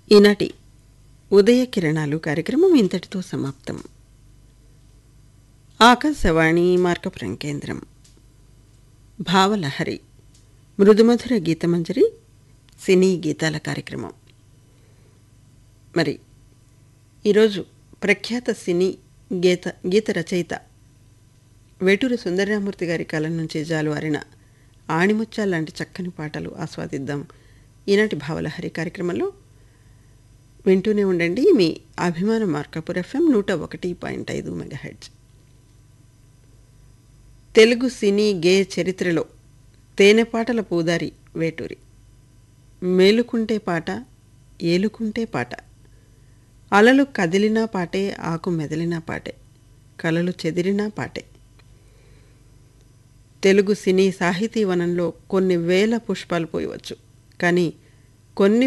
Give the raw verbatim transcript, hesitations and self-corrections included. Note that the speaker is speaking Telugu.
ఈనాటి ఉదయ కిరణాలు కార్యక్రమం ఇంతటితో సమాప్తం. ఆకాశవాణి మార్కపురం కేంద్రం. భావలహరి మృదుమధుర గీతమంజరి సినీ గీతాల కార్యక్రమం. మరి ఈరోజు ప్రఖ్యాత సినీ గీత గీత రచయిత వేటూరి సుందరరామూర్తి గారి కలం నుంచి జాలువారిన ఆణిముత్యాల లాంటి చక్కని పాటలు ఆస్వాదిద్దాం. ఈనాటి భావలహరి కార్యక్రమంలో వింటూనే ఉండండి. మీ అభిమాన మార్కాపూర్ ఎఫ్ఎం నూట ఒకటి పాయింట్ ఐదు మెగాహెర్ట్జ్. తెలుగు సినీ గేయ చరిత్రలో తేనెపాటల పూదారి వేటూరి. మేలుకుంటే పాట, ఏలుకుంటే పాట, అలలు కదిలినా పాటే, ఆకు మెదిలినా పాటే, కలలు చెదిరినా పాటే. తెలుగు సినీ సాహితీ వనంలో కొన్ని వేల పుష్పాలు పోయవచ్చు, కానీ కొన్ని